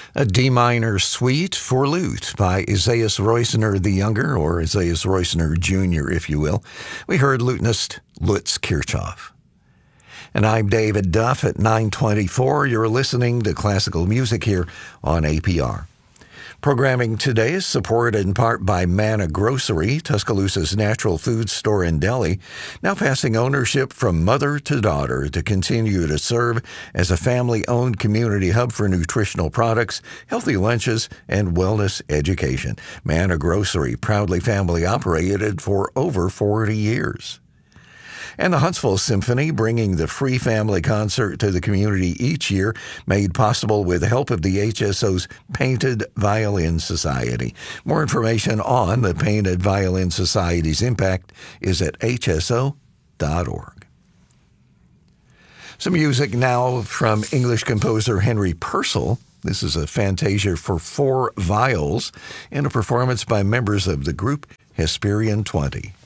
A D minor suite for lute by Isaias Roisner the Younger, or Isaias Roisner Jr., if you will. We heard lutenist Lutz Kirchhoff. And I'm David Duff at 924. You're listening to classical music here on APR. Programming today is supported in part by Manna Grocery, Tuscaloosa's natural food store in Delhi, now passing ownership from mother to daughter to continue to serve as a family-owned community hub for nutritional products, healthy lunches, and wellness education. Manna Grocery, proudly family-operated for over 40 years. And the Huntsville Symphony, bringing the free family concert to the community each year, made possible with the help of the HSO's Painted Violin Society. More information on the Painted Violin Society's impact is at hso.org. Some music now from English composer Henry Purcell. This is a fantasia for 4 viols in a performance by members of the group Hesperian 20.